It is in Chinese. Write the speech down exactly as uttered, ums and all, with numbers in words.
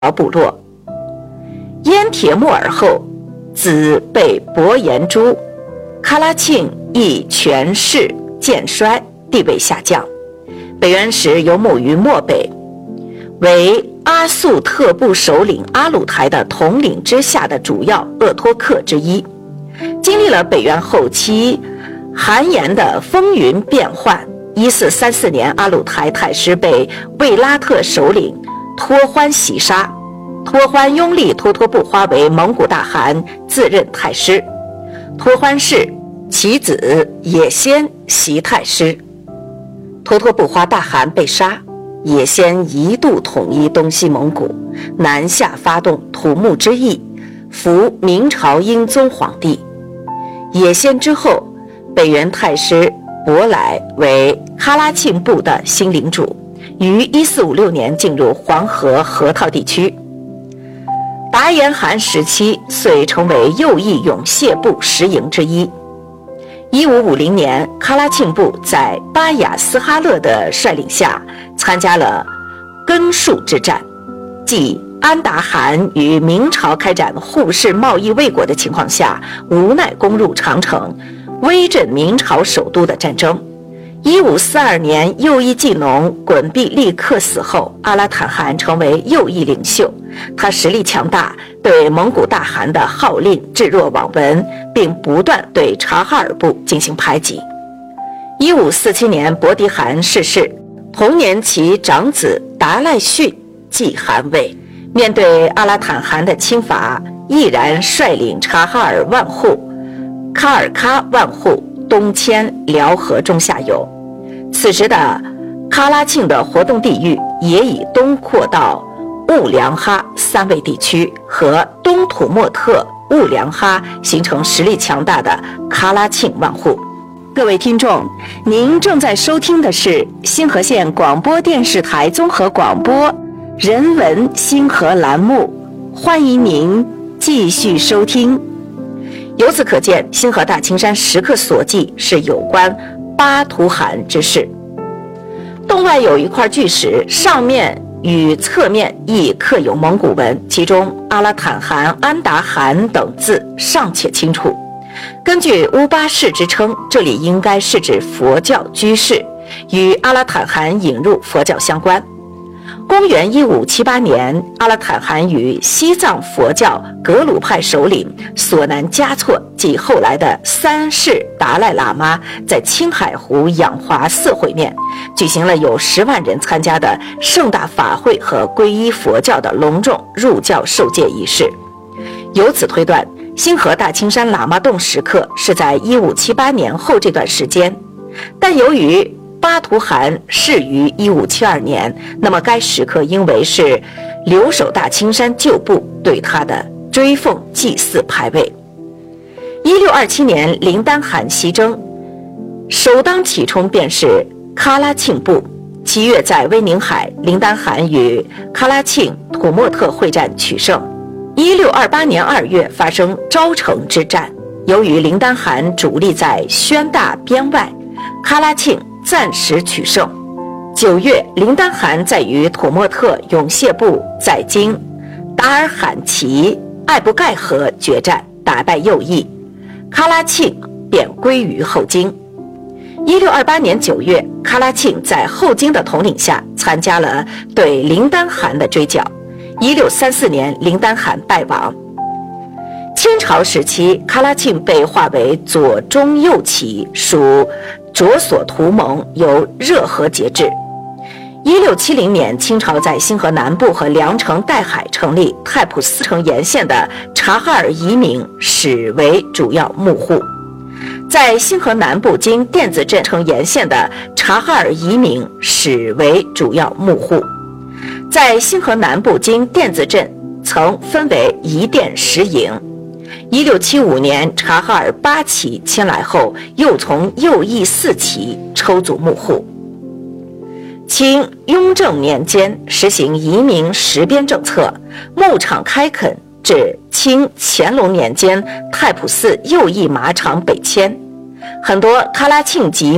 部落。燕铁木耳后，子被伯颜诛，喀拉庆亦权势渐衰，地位下降。北元时游牧于漠北，为阿速特部首领阿鲁台的统领之下的主要鄂托克之一。经历了北元后期韩延的风云变幻，一四三四年阿鲁台太师被卫拉特首领托欢袭杀，托欢拥立脱脱不花为蒙古大汗，自任太师。托欢氏其子也先袭太师。脱脱不花大汗被杀，也先一度统一东西蒙古，南下发动土木之役，扶明朝英宗皇帝。也先之后，北元太师伯来为喀拉庆部的新领主，于一四五六年进入黄河河套地区。达延汗时期遂成为右翼永谢部十营之一。一五五零年，喀拉庆部在巴雅斯哈勒的率领下参加了根戍之战，即安达汗与明朝开展互市贸易未果的情况下，无奈攻入长城，威震明朝首都的战争。一五四二年，右翼技农滚毕利克死后，阿拉坦汗成为右翼领袖。他实力强大，对蒙古大汗的号令置若罔闻，并不断对察哈尔部进行排挤。一五四七年，伯迪汗逝世，同年其长子达赖逊继汗位。面对阿拉坦汗的侵伐，毅然率领察哈尔万户、喀尔喀万户东迁辽河中下游。此时的喀拉庆的活动地域也以东扩到兀良哈三卫地区和东土默特兀良哈，形成实力强大的喀拉庆万户。各位听众，您正在收听的是新河县广播电视台综合广播人文星河栏目，欢迎您继续收听。由此可见，星河大青山时刻所记是有关巴图汗之事。洞外有一块巨石，上面与侧面亦刻有蒙古文，其中阿拉坦汗、安达汗等字尚且清楚。根据乌巴氏之称，这里应该是指佛教居士，与阿拉坦汗引入佛教相关。公元一五七八年，阿拉坦汗与西藏佛教格鲁派首领索南嘉措及后来的三世达赖喇嘛在青海湖仰华寺会面，举行了有十万人参加的盛大法会和皈依佛教的隆重入教受戒仪式。由此推断，星河大青山喇嘛洞时刻是在一五七八年后这段时间，但由于巴图汗逝于一五七二年，那么该时刻应为是留守大青山旧部对他的追奉祭祀牌位。一六二七年，林丹汗西征，首当其冲便是喀拉庆部。七月在威宁海，林丹汗与喀拉庆、土默特会战取胜。一六二八年二月发生昭城之战，由于林丹汗主力在宣大边外，喀拉庆暂时取胜。九月，林丹汗在与土默特永谢部在京达尔罕旗艾布盖河决战，打败右翼，喀拉庆便归于后金。一六二八年九月，喀拉庆在后金的统领下参加了对林丹汗的追剿。一六三四年，林丹汗败亡。清朝时期，喀拉庆被划为左中右旗，属卓索图盟，由热河节制。一六七零年，清朝在星河南部和凉城岱海成立太仆寺城沿线的察哈尔移民史为主要牧户。在星河南部经甸子镇城沿线的察哈尔移民史为主要牧户。在星河南部经甸子镇曾分为一甸十营。一六七五年，察哈尔八旗迁来后，又从右翼四旗抽组牧户。清雍正年间实行移民实边政策，牧场开垦，至清乾隆年间，太仆寺右翼马场北迁，很多喀拉庆籍